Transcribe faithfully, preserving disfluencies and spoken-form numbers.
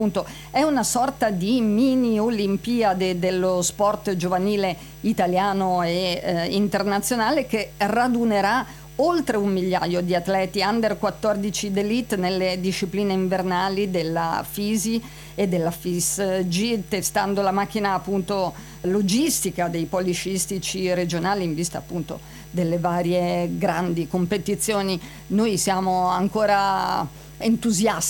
Appunto, è una sorta di mini Olimpiade dello sport giovanile italiano e eh, internazionale che radunerà oltre un migliaio di atleti under quattordici d'élite nelle discipline invernali della FISI e della FISG, testando la macchina appunto logistica dei poliscistici regionali in vista appunto delle varie grandi competizioni. Noi siamo ancora entusiasti